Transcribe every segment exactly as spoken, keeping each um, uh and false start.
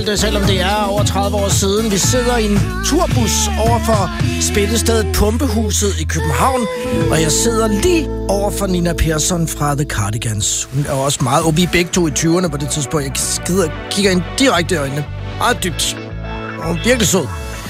det, selvom det er over tredive år siden. Vi sidder i en turbus over for spillestedet Pumpehuset i København, og jeg sidder lige over for Nina Persson fra The Cardigans. Hun er også meget oppe i begge to i tyverne på det tidspunkt. Jeg skider, kigger ind direkte i øjnene. Meget dybt. Og virkelig sød.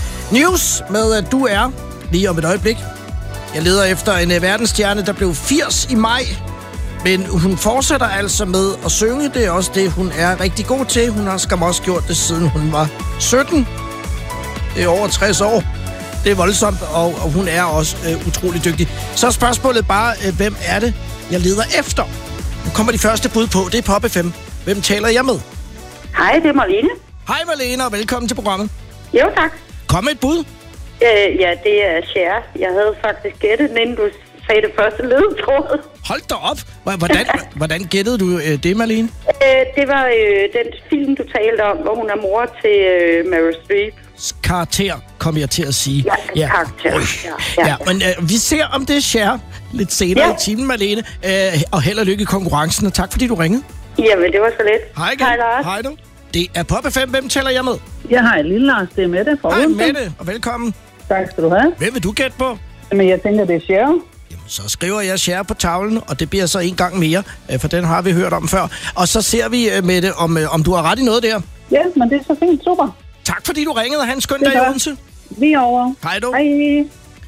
News med, at du er, lige om et øjeblik. Jeg leder efter en uh, verdensstjerne, der blev firs i maj. Men hun fortsætter altså med at synge. Det er også det, hun er rigtig god til. Hun har skam også gjort det, siden hun var sytten. Det er over tres år. Det er voldsomt, og, og hun er også øh, utrolig dygtig. Så er spørgsmålet bare, øh, hvem er det, jeg leder efter? Nu kommer de første bud på. Det er Pop F M. Hvem taler jeg med? Hej, det er Marlene. Hej Marlene, og velkommen til programmet. Jo, tak. Kom med et bud. Øh, ja, det er Cher. Jeg havde faktisk gættet den, inden du sagde det første ledetråd. Hold da op. Hvordan, hvordan gættede du øh, det, Marlene? Øh, det var øh, den film, du talte om, hvor hun er mor til øh, Meryl Streep. Karakter, kom jeg til at sige. Ja, ja. karakter. Ja, ja. ja men øh, vi ser, om det er Cher lidt senere ja. i timen, Marlene. Øh, og held og lykke i konkurrencen, og tak fordi du ringede. Jamen, det var så let. Hej igen. Hej, Lars. Hej du. Det er Pop F M. Hvem taler jeg med? Ja, hej, lille Lars. Det er Mette fra Hej Odense. Mette, og velkommen. Tak skal du have. Hvem vil du gætte på? Men jeg tænker, det er Cher. Jamen, så skriver jeg Cher på tavlen, og det bliver så en gang mere, for den har vi hørt om før. Og så ser vi, Mette, om, om du har ret i noget der. Ja, men det er så fint. Super. Tak fordi du ringede, og have en skøn dag i Odense. Vi er over. Hej du. Hej.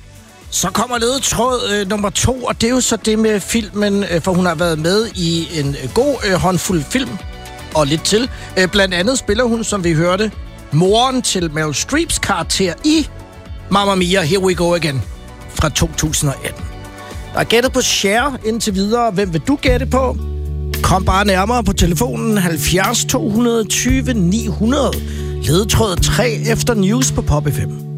Så kommer ledetråd øh, nummer to, og det er jo så det med filmen, øh, for hun har været med i en øh, god øh, håndfuld film, og lidt til. Øh, blandt andet spiller hun, som vi hørte, moren til Meryl Streeps karakter i Mamma Mia, Here We Go Again fra to tusind og atten. Der er gættet på Cher indtil videre. Hvem vil du gætte på? Kom bare nærmere på telefonen halvfjerds to tyve ni hundrede. Ledetråd tre efter news på Pop F M.